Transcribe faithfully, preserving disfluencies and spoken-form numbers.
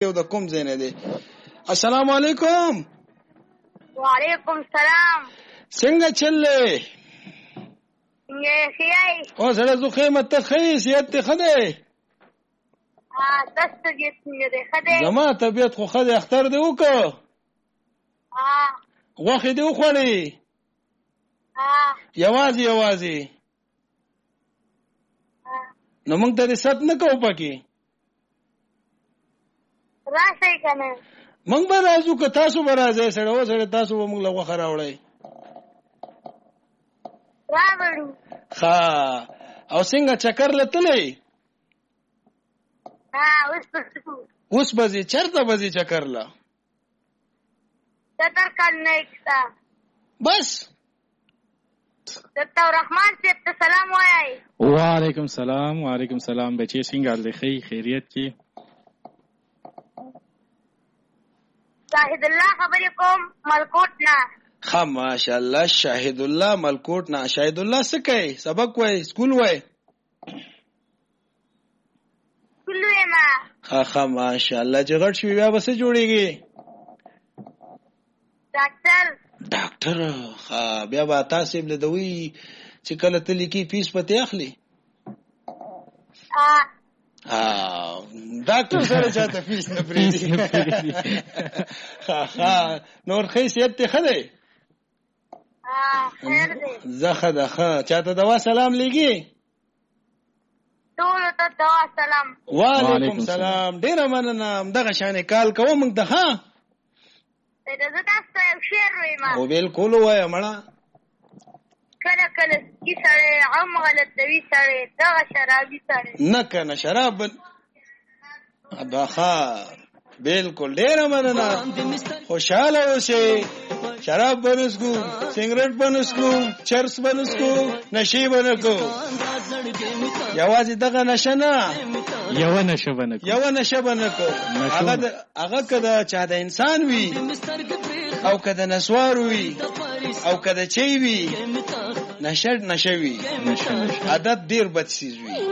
او د کوم ځای نه دی؟ السلام علیکم. وعلیکم السلام. څنګه چلې؟ څنګه خیای؟ او سره زو قیمت ته خې سیادت ته خدای. ا تاسو دې څنګه ده خدای؟ زما طبيعت خو خدای اختر دی وکړه. ا واخې دی وخوړې. ا یوازې یوازې. نو موږ ته ست نه کوو پکې. راشي کنه. موږ به راځو که تاسو به راځئ سره و سره تاسو به موږ له غوښه راوړئ. راوړو. ښه او څنګه چکر لتلی؟ ها اوس پسو. اوس به ځې چېرته به ځې چکر له؟ چتر کال نکستا. بس دتا رحمان صاحب ته سلام وایي. وعلیکم سلام. وعلیکم سلام بچی څنګه حال دی؟ خیریت کی؟ شاهد الله خبرې کوم ملکوټ نه. ښه ماشاءالله شاهد الله ملکوټ نه. شاهد الله څه کوي؟ سبق وایي؟ سکول وایي؟ سکول وایم. ښه ښه ماشاءالله چې غټ شوي بیا به څه جوړېږي؟ ډاکټر. ډاکټر. ښه بیا به عطا صاحب له دوی چې کله ته لیکي فیس پتې اخلي؟ ها ډاکټر سره چاته فیس نه پرېږدي. ښه ښه نور ښه صحت دې ښه دی؟ ها خیر دی. زه ښه ده ښه. چاته دوا سلام لیږي؟ ټولو ته دوا سلام. وعلیکم سلام. ډېره مننه. همدغه شانې کال کوه موږ ته. ښه زه تاسو ته یو شعر وایم. او بالکل ووایه مړه. کله کله سکي سړی هم غلطوي سړی دغه شرابي سړی. نه کنه شراب بن ښه بالکل ډېره مننه. خوشحاله اوسئ. شراب به نه څښو، سګرټ به نه څښو، چرس به نه څښو، نشې به نه کوو. یوازې دغه نشه نه یوه نشه به نه کوو. یوه نشه به نه کوو. هغه که د چا د انسان وي او که د نسوار وي او که د چای وي، نشه نشه وي. عادت ډېر بد څیز وي.